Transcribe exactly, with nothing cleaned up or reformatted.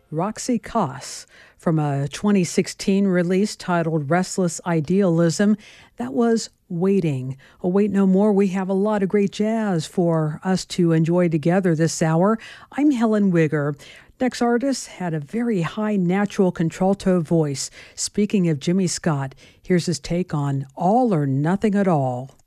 Roxy Koss from a twenty sixteen release titled Restless Idealism. That was Waiting. Oh, wait no more. We have a lot of great jazz for us to enjoy together this hour. I'm Helen Wigger. Next artist had a very high natural contralto voice. Speaking of Jimmy Scott, here's his take on All or Nothing at All.